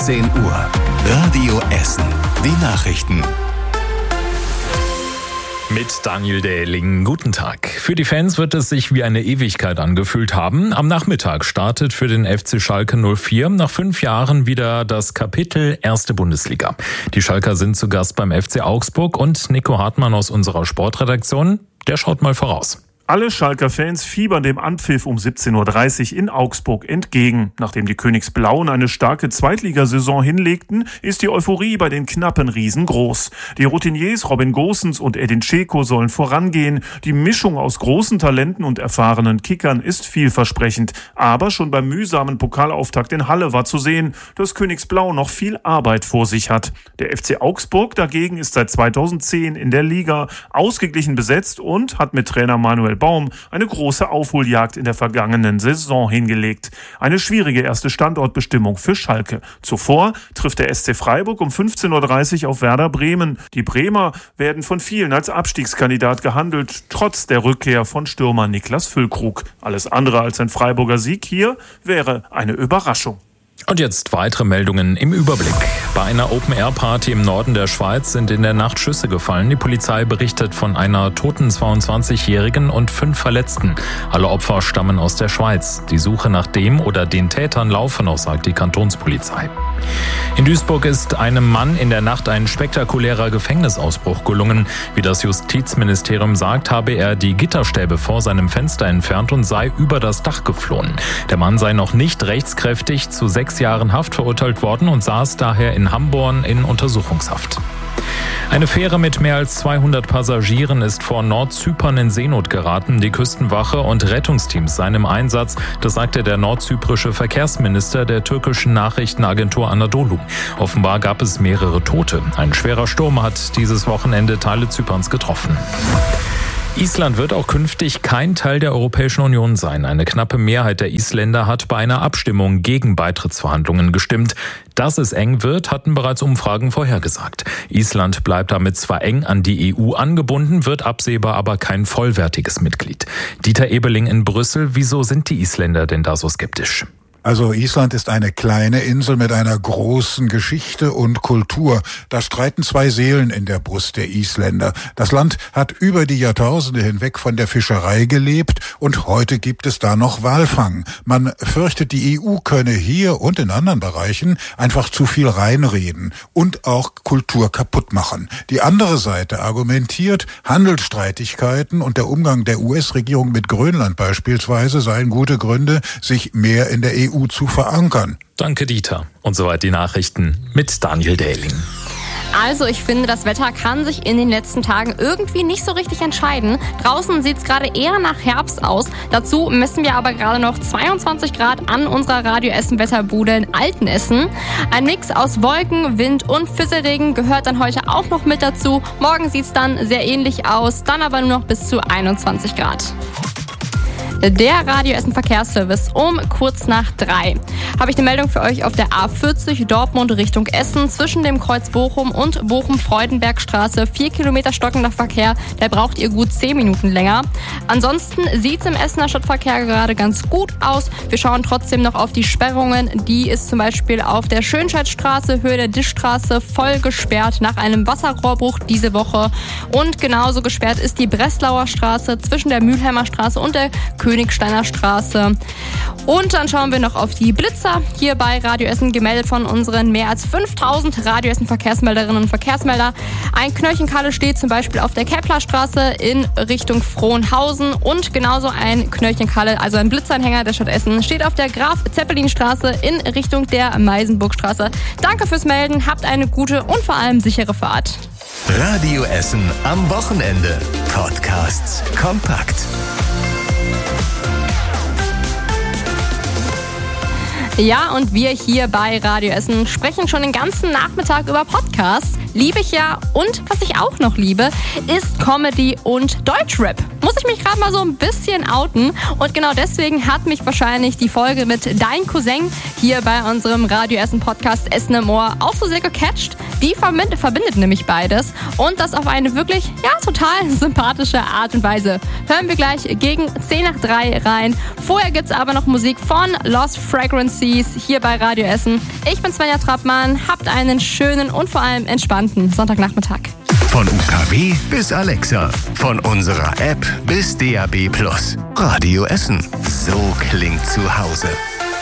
17 Uhr. Radio Essen. Die Nachrichten. Mit Daniel Dähling. Guten Tag. Für die Fans wird es sich wie eine Ewigkeit angefühlt haben. Am Nachmittag startet für den FC Schalke 04 nach 5 Jahren wieder das Kapitel 1. Bundesliga. Die Schalker sind zu Gast beim FC Augsburg und Nico Hartmann aus unserer Sportredaktion, der schaut mal voraus. Alle Schalker-Fans fiebern dem Anpfiff um 17.30 Uhr in Augsburg entgegen. Nachdem die Königsblauen eine starke Zweitligasaison hinlegten, ist die Euphorie bei den knappen Riesen groß. Die Routiniers Robin Gosens und Edin Dzeko sollen vorangehen. Die Mischung aus großen Talenten und erfahrenen Kickern ist vielversprechend. Aber schon beim mühsamen Pokalauftakt in Halle war zu sehen, dass Königsblau noch viel Arbeit vor sich hat. Der FC Augsburg dagegen ist seit 2010 in der Liga ausgeglichen besetzt und hat mit Trainer Manuel Baum eine große Aufholjagd in der vergangenen Saison hingelegt. Eine schwierige erste Standortbestimmung für Schalke. Zuvor trifft der SC Freiburg um 15.30 Uhr auf Werder Bremen. Die Bremer werden von vielen als Abstiegskandidat gehandelt, trotz der Rückkehr von Stürmer Niklas Füllkrug. Alles andere als ein Freiburger Sieg hier wäre eine Überraschung. Und jetzt weitere Meldungen im Überblick. Bei einer Open-Air-Party im Norden der Schweiz sind in der Nacht Schüsse gefallen. Die Polizei berichtet von einer toten 22-Jährigen und 5 Verletzten. Alle Opfer stammen aus der Schweiz. Die Suche nach dem oder den Tätern laufe noch, sagt die Kantonspolizei. In Duisburg ist einem Mann in der Nacht ein spektakulärer Gefängnisausbruch gelungen. Wie das Justizministerium sagt, habe er die Gitterstäbe vor seinem Fenster entfernt und sei über das Dach geflohen. Der Mann sei noch nicht rechtskräftig zu 6 Jahren Haft verurteilt worden und saß daher in Hamborn in Untersuchungshaft. Eine Fähre mit mehr als 200 Passagieren ist vor Nordzypern in Seenot geraten. Die Küstenwache und Rettungsteams seien im Einsatz, das sagte der nordzyprische Verkehrsminister der türkischen Nachrichtenagentur Anadolu. Offenbar gab es mehrere Tote. Ein schwerer Sturm hat dieses Wochenende Teile Zyperns getroffen. Island wird auch künftig kein Teil der Europäischen Union sein. Eine knappe Mehrheit der Isländer hat bei einer Abstimmung gegen Beitrittsverhandlungen gestimmt. Dass es eng wird, hatten bereits Umfragen vorhergesagt. Island bleibt damit zwar eng an die EU angebunden, wird absehbar aber kein vollwertiges Mitglied. Dieter Ebeling in Brüssel, wieso sind die Isländer denn da so skeptisch? Also Island ist eine kleine Insel mit einer großen Geschichte und Kultur. Da streiten 2 Seelen in der Brust der Isländer. Das Land hat über die Jahrtausende hinweg von der Fischerei gelebt und heute gibt es da noch Walfang. Man fürchtet, die EU könne hier und in anderen Bereichen einfach zu viel reinreden und auch Kultur kaputt machen. Die andere Seite argumentiert, Handelsstreitigkeiten und der Umgang der US-Regierung mit Grönland beispielsweise seien gute Gründe, sich mehr in der EU zu verankern. Danke, Dieter. Und soweit die Nachrichten mit Daniel Dähling. Also ich finde, das Wetter kann sich in den letzten Tagen irgendwie nicht so richtig entscheiden. Draußen sieht es gerade eher nach Herbst aus. Dazu messen wir aber gerade noch 22 Grad an unserer Radio Essen Wetterbude in Altenessen. Ein Mix aus Wolken, Wind und Fisselregen gehört dann heute auch noch mit dazu. Morgen sieht es dann sehr ähnlich aus, dann aber nur noch bis zu 21 Grad. Der Radio Essen Verkehrsservice um kurz nach 3. Habe ich eine Meldung für euch auf der A40 Dortmund Richtung Essen zwischen dem Kreuz Bochum und Bochum-Freudenbergstraße. 4 Kilometer stockender Verkehr, da braucht ihr gut 10 Minuten länger. Ansonsten sieht es im Essener Stadtverkehr gerade ganz gut aus. Wir schauen trotzdem noch auf die Sperrungen. Die ist zum Beispiel auf der Schönscheidstraße, Höhe der Dischstraße, voll gesperrt nach einem Wasserrohrbruch diese Woche. Und genauso gesperrt ist die Breslauer Straße zwischen der Mülheimer Straße und der Königsteiner Straße. Und dann schauen wir noch auf die Blitzer hier bei Radio Essen, gemeldet von unseren mehr als 5000 Radio Essen Verkehrsmelderinnen und Verkehrsmelder. Ein Knöllchenkalle steht zum Beispiel auf der Keplerstraße in Richtung Frohnhausen und genauso ein Knöllchenkalle, also ein Blitzanhänger der Stadt Essen, steht auf der Graf-Zeppelin-Straße in Richtung der Meisenburgstraße. Danke fürs Melden, habt eine gute und vor allem sichere Fahrt. Radio Essen am Wochenende. Podcasts kompakt. Ja, und wir hier bei Radio Essen sprechen schon den ganzen Nachmittag über Podcasts. Liebe ich ja. Und was ich auch noch liebe, ist Comedy und Deutschrap. muss ich mich gerade mal so ein bisschen outen. Und genau deswegen hat mich wahrscheinlich die Folge mit Dein Cousin hier bei unserem Radio Essen Podcast Essen im Ohr auch so sehr gecatcht. Die verbindet nämlich beides und das auf eine wirklich, total sympathische Art und Weise. Hören wir gleich gegen 2:10 rein. Vorher gibt's aber noch Musik von Lost Fragrancies hier bei Radio Essen. Ich bin Svenja Trappmann, habt einen schönen und vor allem entspannten Sonntagnachmittag. Von UKW bis Alexa, von unserer App bis DAB+. Radio Essen. So klingt zu Hause.